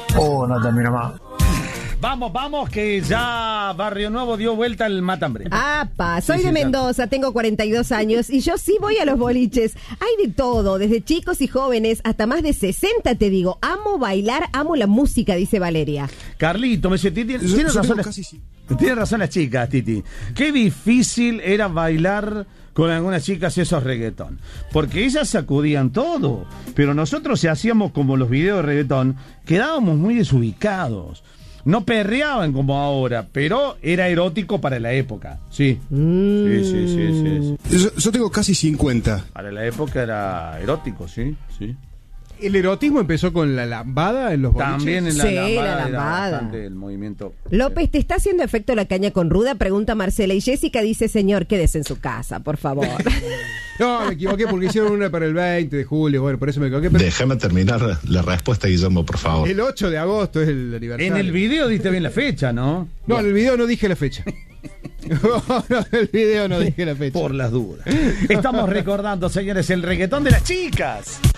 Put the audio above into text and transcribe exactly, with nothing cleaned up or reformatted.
Oh, no termino más. Vamos, vamos, que ya Barrio Nuevo dio vuelta el matambre. ¡Apa! Soy Sí, de sí, Mendoza, tengo cuarenta y dos años y yo sí voy a los boliches. Hay de todo, desde chicos y jóvenes hasta más de sesenta, te digo. Amo bailar, amo la música, dice Valeria. Carlito, me dice, Titi, Yo- tiene yo razón, tengo las- casi sí. tiene razón las chicas, Titi. Qué difícil era bailar con algunas chicas esos reggaetón. Porque ellas sacudían todo. Pero nosotros, si hacíamos como los videos de reggaetón, quedábamos muy desubicados. No perreaban como ahora, pero era erótico para la época. Sí. Mm. Sí, sí, sí, sí, sí. Yo, yo tengo casi cincuenta. Para la época era erótico, sí, sí. El erotismo empezó con la lambada en los boliches. También en la Sí, la lambada era lambada. bastante el movimiento. López, ¿te está haciendo efecto la caña con ruda? Pregunta Marcela. Y Jessica dice, señor, quédese en su casa, por favor. No, me equivoqué porque hicieron una para el veinte de julio. Bueno, por eso me equivoqué. Pero Déjame terminar la respuesta, Guillermo, por favor. el ocho de agosto es el aniversario. En el video diste bien la fecha, ¿no? No, en el video no dije la fecha. No, no, en el video no dije la fecha. Por las dudas. Estamos recordando, señores, el reggaetón de las chicas.